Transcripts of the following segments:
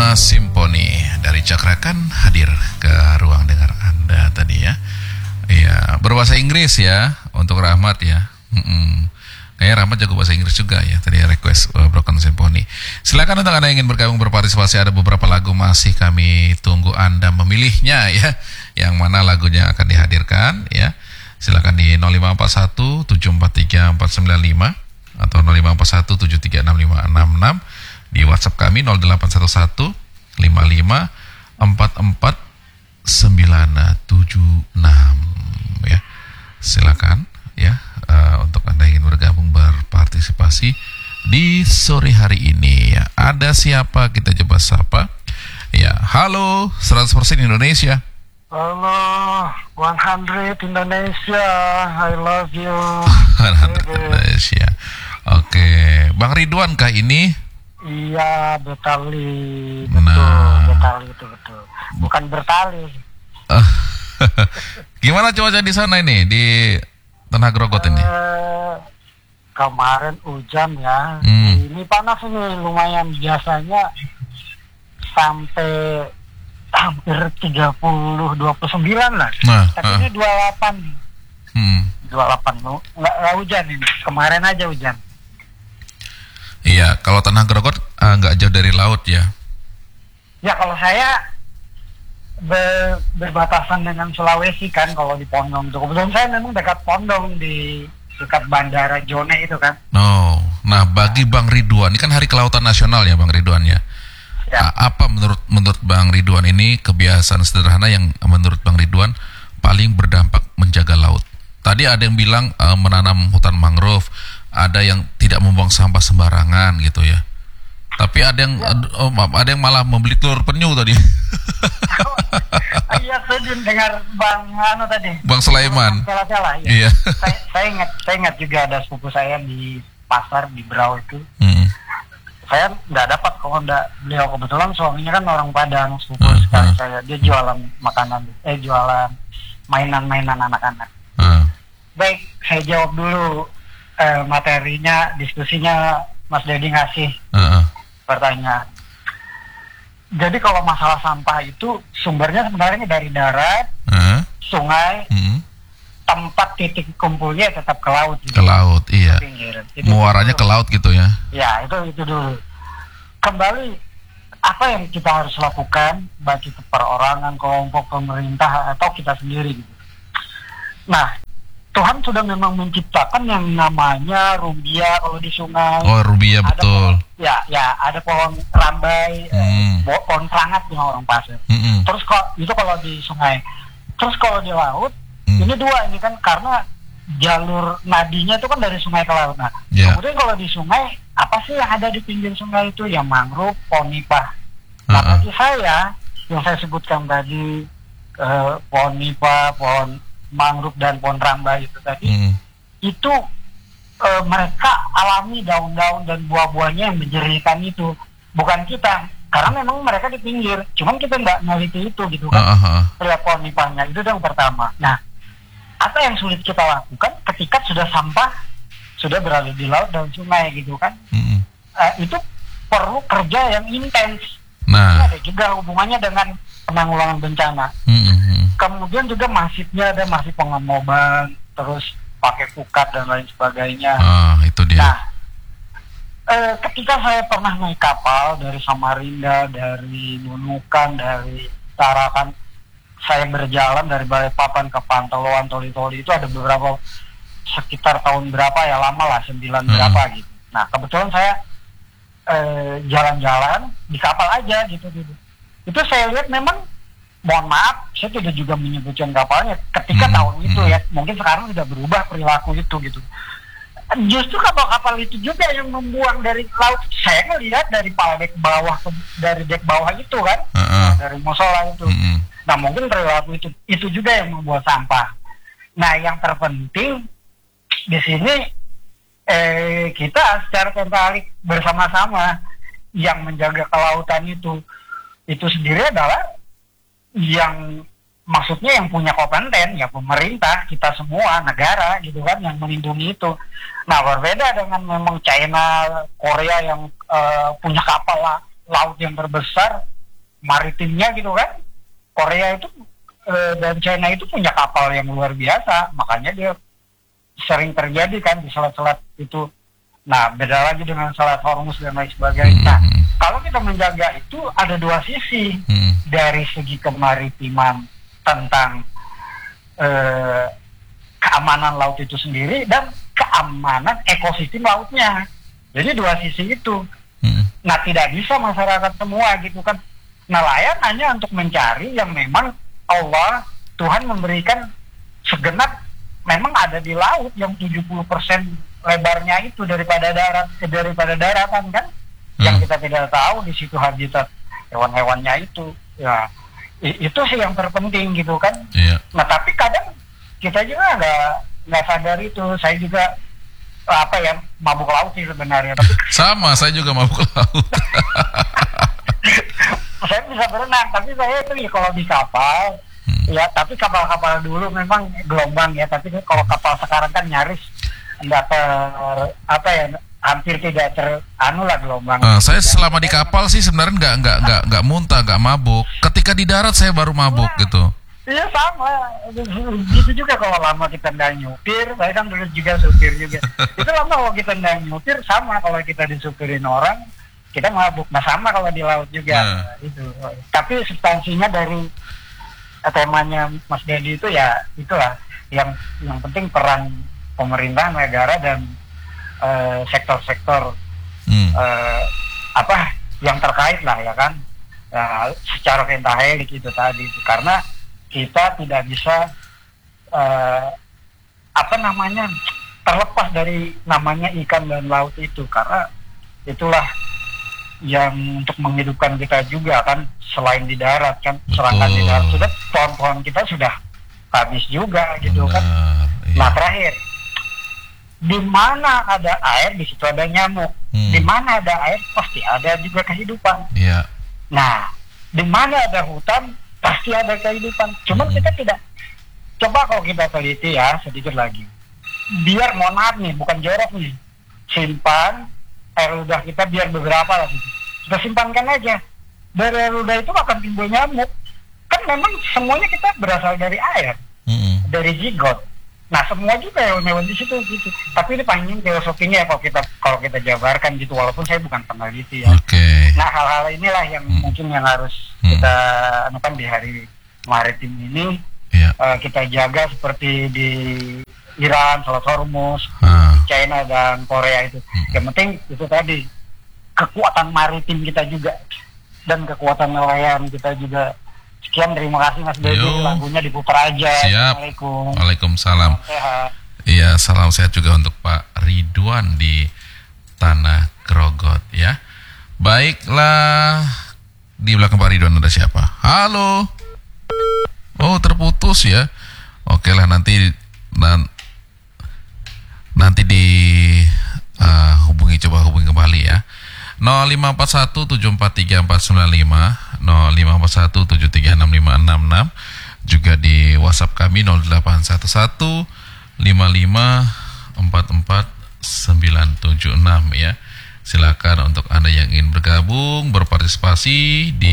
Simponi dari Cakrakan hadir ke ruang dengar Anda tadi ya. Iya, berbahasa Inggris ya untuk Rahmat ya. Kayaknya Rahmat jago bahasa Inggris juga ya. Tadi request Broken Symphony. Silakan untuk Anda yang ingin bergabung berpartisipasi, ada beberapa lagu masih kami tunggu Anda memilihnya ya. Yang mana lagunya akan dihadirkan ya. Silakan di 0541 743 495 atau 0541 736566, di WhatsApp kami 0811 55 44 976 ya. Silakan ya untuk Anda yang ingin bergabung berpartisipasi di sore hari ini ya. Ada siapa, kita coba sapa ya. Halo 100% Indonesia. Halo 100 Indonesia, I love you. 100 Indonesia. Oke, Bang Ridwan kah ini? Iya, Betali, betul, Betali itu betul. Bukan bertali. Gimana cuaca di sana ini, di Tanah Grogot ini? Kemarin hujan ya. Ini panas ini, lumayan, biasanya sampai hampir 29 lah. Tapi ini 28. 28, nggak hujan ini. Kemarin aja hujan. Iya, kalau Tanah Grogot nggak jauh dari laut ya? Ya, kalau saya berbatasan dengan Sulawesi kan, kalau di Pondong itu. Kebetulan saya memang dekat Pondong, di dekat Bandara Jone itu kan. Oh, nah bagi Bang Ridwan, ini kan Hari Kelautan Nasional ya Bang Ridwan ya? Ya. Apa menurut Bang Ridwan ini kebiasaan sederhana yang menurut Bang Ridwan paling berdampak menjaga laut? Tadi ada yang bilang menanam hutan mangrove, ada yang tidak membuang sampah sembarangan gitu ya. Tapi ada yang malah membeli telur penyu tadi. Iya, saya dengar Bang tadi. Bang Sulaiman. Iya. Saya ingat juga ada sepupu saya di pasar di Brau itu. Saya nggak dapat kalau beliau, kebetulan suaminya kan orang Padang, sepupu sekali saya. Dia jualan makanan, jualan mainan-mainan anak-anak. Baik, saya jawab dulu materinya, diskusinya Mas Dedi ngasih pertanyaan. Jadi kalau masalah sampah itu sumbernya sebenarnya dari darat, sungai, tempat titik kumpulnya tetap ke laut. Gitu. Ke laut, iya. Muaranya ke laut gitu ya? Ya, itu dulu. Kembali, apa yang kita harus lakukan, baik itu perorangan, kelompok, pemerintah, atau kita sendiri gitu. Nah, Tuhan sudah memang menciptakan yang namanya rumbia kalau di sungai. Oh, rumbia betul. Ada pohon rambai, pohon perangat yang orang pasir. Terus kalau di sungai. Terus kalau di laut, ini dua ini kan, karena jalur nadinya itu kan dari sungai ke laut. Nah, kemudian kalau di sungai, apa sih yang ada di pinggir sungai itu? Ya mangrove, pohon nipah. Nah, bagi saya, yang saya sebutkan tadi, pohon nipah, pohon mangrove dan pohon rambai itu tadi, itu mereka alami daun-daun dan buah-buahnya yang menjerikan itu, bukan kita, karena memang mereka di pinggir, cuman kita nggak neliti itu gitu kan. Lihat pohon nipahnya, itu yang pertama. Nah, apa yang sulit kita lakukan ketika sampah sudah berada di laut dan sungai gitu kan? Itu perlu kerja yang intens. Ada juga hubungannya dengan penanggulangan bencana. Kemudian juga masifnya ada masif pengemoban, terus pakai pukat dan lain sebagainya. Itu dia. Nah, ketika saya pernah naik kapal dari Samarinda, dari Nunukan, dari Tarakan, saya berjalan dari Balikpapan ke Pantoloan, Toli-Toli, itu ada beberapa, sekitar tahun berapa ya, lama lah, 9 berapa gitu. Nah, kebetulan saya jalan-jalan di kapal aja gitu. Itu saya lihat memang, mohon maaf, saya tidak juga menyebutkan kapalnya ketika tahun itu ya, mungkin sekarang sudah berubah perilaku itu gitu. Justru kapal-kapal itu juga yang membuang dari laut. Saya ngelihat dari dek bawah, dari dek bawah itu kan, dari musola itu. Nah, mungkin perilaku itu juga yang membuat sampah. Nah, yang terpenting di sini kita secara tertarik bersama-sama yang menjaga kelautan itu sendiri adalah yang maksudnya yang punya kompeten ya pemerintah, kita semua negara gitu kan yang melindungi itu. Nah, berbeda dengan memang China, Korea yang punya kapal laut yang terbesar, maritimnya gitu kan. Korea itu dan China itu punya kapal yang luar biasa, makanya dia sering terjadi kan di selat-selat itu. Nah, beda lagi dengan Selat Hormuz dan lain sebagainya. Nah, kalau kita menjaga itu ada dua sisi, dari segi kemaritiman tentang keamanan laut itu sendiri dan keamanan ekosistem lautnya. Jadi dua sisi itu. Nah, tidak bisa masyarakat semua gitu kan. Nelayan hanya untuk mencari yang memang Allah, Tuhan memberikan segenap, memang ada di laut yang 70% lebarnya itu daripada daratan kan. Yang kita tidak tahu di situ habitat hewan-hewannya itu. Ya, itu sih yang terpenting gitu kan. Nah, tapi kadang kita juga nggak sadar itu. Saya juga mabuk laut sih sebenarnya. Tapi sama, saya juga mabuk laut. Saya bisa berenang, tapi saya itu ya kalau di kapal, ya tapi kapal-kapal dulu memang gelombang ya, tapi kalau kapal sekarang kan nyaris nggak hampir tidak lah gelombang. Saya selama di kapal sih sebenarnya nggak muntah, nggak mabuk. Ketika di darat saya baru mabuk gitu. Iya sama, gitu juga kalau lama kita nggak nyupir. Saya kan dulu juga supir juga. Itu lama kalau kita nggak nyupir, sama kalau kita disupirin orang, kita mabuk. Nah, sama kalau di laut juga. Itu. Tapi substansinya dari temanya Mas Dedi itu ya itulah yang penting peran pemerintah, negara dan sektor-sektor yang terkait lah ya kan. Secara pentahelik itu tadi itu. Karena kita tidak bisa terlepas dari namanya ikan dan laut itu, karena itulah yang untuk menghidupkan kita juga kan, selain di darat kan. Sedangkan di darat sudah pohon-pohon kita sudah habis juga gitu. Benar, kan. Iya. Nah, terakhir, di mana ada air di situ ada nyamuk. Di mana ada air pasti ada juga kehidupan. Iya. Nah, di mana ada hutan pasti ada kehidupan. Cuman kita tidak. Coba kalau kita teliti ya sedikit lagi. Biar, mohon maaf nih, bukan jorok nih, simpan air ludah kita biar beberapa lah gitu. Kita simpankan aja. Dari air ludah itu akan timbul nyamuk. Kan memang semuanya kita berasal dari air. Dari zigot. Nah, semua juga hewan-hewan di situ gitu. Tapi ini panjang filosofinya ya kalau kita jabarkan gitu, walaupun saya bukan peneliti ya. Nah, hal-hal inilah yang mungkin yang harus kita anukan di hari maritim ini. Kita jaga seperti di Iran, Selat Hormuz, China dan Korea itu. Yang penting itu tadi, kekuatan maritim kita juga dan kekuatan nelayan kita juga. Sekian, terima kasih Mas Dedi, lagunya diputar aja. Siap. Assalamualaikum. Waalaikumsalam. Iya, salam sehat juga untuk Pak Ridwan di Tanah Grogot ya. Baiklah, di belakang Pak Ridwan ada siapa? Halo. Oh, terputus ya. Oke lah, nanti coba hubungi kembali ya. 0541743495, 0541736566, juga di WhatsApp kami 081155444976 ya. Silakan untuk Anda yang ingin bergabung, berpartisipasi di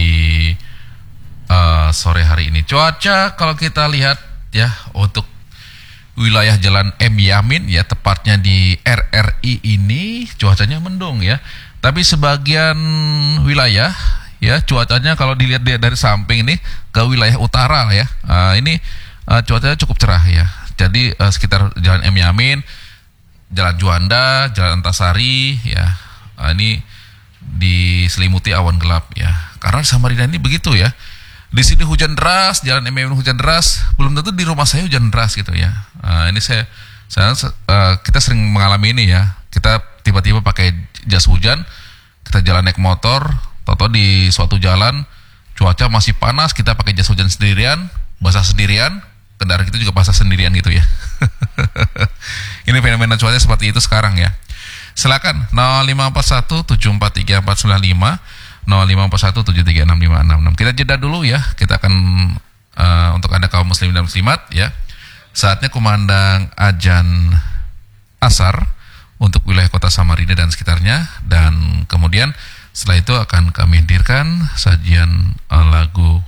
sore hari ini. Cuaca kalau kita lihat ya, untuk wilayah Jalan M Yamin ya, tepatnya di RRI ini cuacanya mendung ya. Tapi sebagian wilayah ya cuacanya kalau dilihat dari samping ini ke wilayah utara ya, ini cuacanya cukup cerah ya. Jadi sekitar Jalan M Yamin, Jalan Juanda, Jalan Antasari ya, ini diselimuti awan gelap ya. Karena Samarinda ini begitu ya. Di sini hujan deras, Jalan M Yamin hujan deras, belum tentu di rumah saya hujan deras gitu ya. Ini kita sering mengalami ini ya. Kita tiba-tiba pakai jas hujan, kita jalan naik motor, tahu-tahu di suatu jalan cuaca masih panas, kita pakai jas hujan sendirian, basah sendirian, kendaraan kita juga basah sendirian gitu ya. Ini fenomena cuaca seperti itu sekarang ya. Silakan 0541743495, 0541736566. Kita jeda dulu ya. Kita akan untuk Anda kaum muslim dan muslimat ya, saatnya kumandang azan asar untuk wilayah kota Samarinda dan sekitarnya, dan kemudian Setelah itu akan kami hadirkan sajian lagu